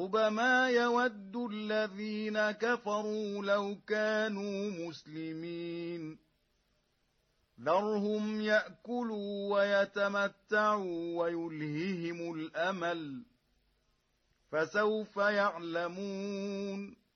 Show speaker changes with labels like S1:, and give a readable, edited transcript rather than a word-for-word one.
S1: ربما يود الذين كفروا لو كانوا مسلمين ذرهم يأكلوا ويتمتعوا ويلههم الأمل فسوف يعلمون